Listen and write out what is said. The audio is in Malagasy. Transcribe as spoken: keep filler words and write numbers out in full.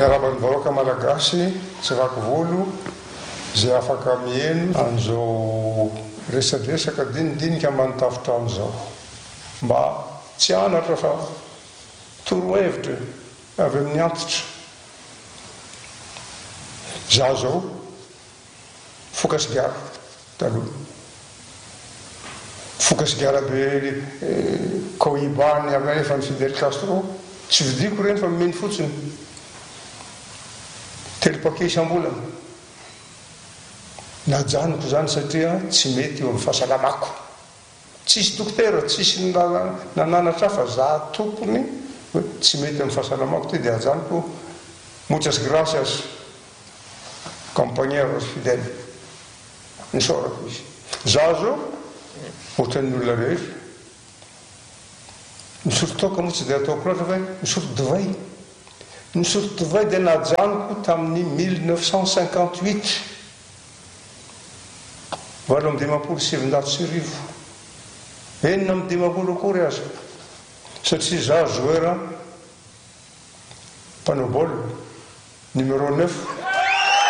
Miarabany vahoaka malagasy tsy vaky volo zay afaka mieno an'izao resadresaka dinidinika manontafitra amin'izao mba tsy anatra fa torohevitra avy amin'ny antitra. Za zao fokasigara taloha fokasigara be cohibany avy efa ny Fidel Castro tsy vidiko reny fa mimeny fotsiny telo paquet isam-bolana. Najanoko zany satria tsy mety eo amin'ny fahasalamako. Tsisy dokotera, tsisy nananatra fa za tompony hoe tsy mety amin'ny fahasalamako ty dia ajanoko. Muchas gracias compañeros Fidel. Nisorako izy. Za zao ohatran'ny olona rehetra. Nisotro toaka moa tsy dia ataoko loatra fa nisotro divay. Nisotro divay dia najanoko tamin'ny mille neuf cent cinquante-huit. Valo amby dimampolo sy sivinjato sy arivo. Enina amby dimampolo akory aza. Satria za joueur mpanao baolina numéro neuf.